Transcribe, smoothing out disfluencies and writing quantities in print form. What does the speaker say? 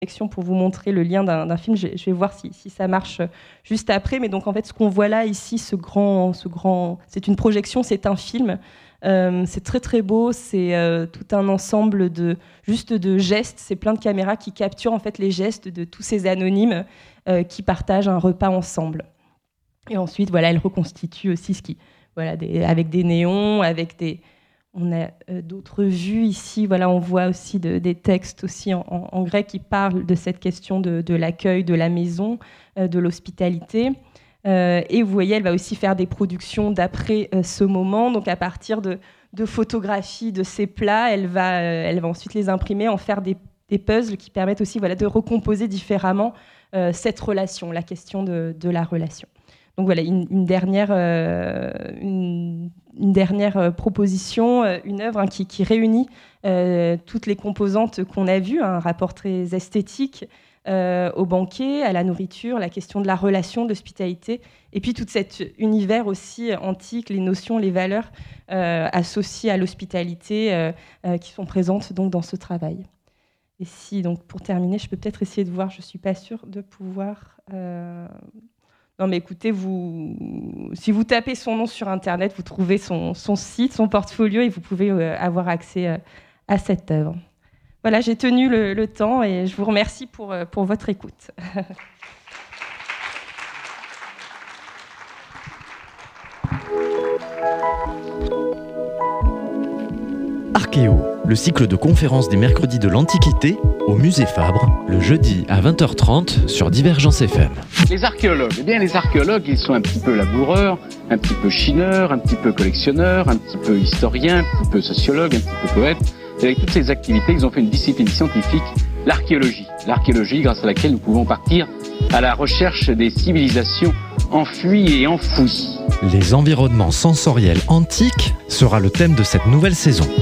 pour vous montrer le lien d'un film. Je vais voir si ça marche juste après. Mais donc en fait, ce qu'on voit là ici, ce grand, c'est une projection, c'est un film. C'est très très beau. C'est tout un ensemble de gestes. C'est plein de caméras qui capturent en fait les gestes de tous ces anonymes qui partagent un repas ensemble. Et ensuite, voilà, elle reconstitue aussi avec des néons, on a d'autres vues ici. Voilà, on voit aussi des textes aussi en grec qui parlent de cette question de l'accueil, de la maison, de l'hospitalité. Et vous voyez, elle va aussi faire des productions d'après ce moment. Donc, à partir de photographies de ces plats, elle va ensuite les imprimer, en faire des puzzles qui permettent aussi de recomposer différemment cette relation, la question de la relation. Donc voilà, une dernière proposition, une œuvre qui réunit toutes les composantes qu'on a vues, un rapport très esthétique au banquet, à la nourriture, la question de la relation, de l'hospitalité, et puis tout cet univers aussi antique, les notions, les valeurs associées à l'hospitalité qui sont présentes donc dans ce travail. Et si, donc, pour terminer, je peux peut-être essayer de voir, je ne suis pas sûre de pouvoir... Non, mais écoutez, si vous tapez son nom sur Internet, vous trouvez son site, son portfolio, et vous pouvez avoir accès à cette œuvre. Voilà, j'ai tenu le temps et je vous remercie pour votre écoute. Archéo, le cycle de conférences des mercredis de l'Antiquité au Musée Fabre, le jeudi à 20h30 sur Divergence FM. Les archéologues, ils sont un petit peu laboureurs, un petit peu chineurs, un petit peu collectionneurs, un petit peu historiens, un petit peu sociologues, un petit peu poètes. Et avec toutes ces activités, ils ont fait une discipline scientifique, l'archéologie. L'archéologie grâce à laquelle nous pouvons partir à la recherche des civilisations enfuies et enfouies. Les environnements sensoriels antiques sera le thème de cette nouvelle saison.